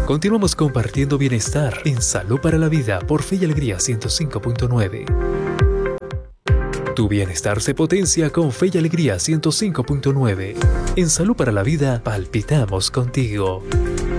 Continuamos compartiendo bienestar en Salud para la Vida por Fe y Alegría 105.9. Tu bienestar se potencia con Fe y Alegría 105.9. En Salud para la Vida palpitamos contigo.